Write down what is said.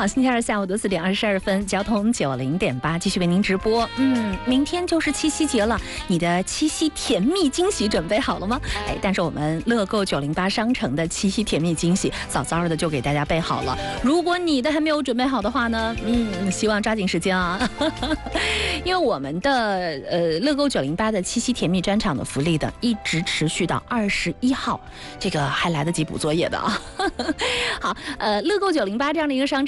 好，星期二下午的4点22分，交通90.8继续为您直播。明天就是七夕节了，你的七夕甜蜜惊喜准备好了吗？但是我们乐购908商城的七夕甜蜜惊喜早早的就给大家备好了。如果你的还没有准备好的话呢，希望抓紧时间啊，因为我们的乐购908的七夕甜蜜专场的福利的一直持续到21号，这个还来得及补作业的啊。好，乐购908这样的一个商场。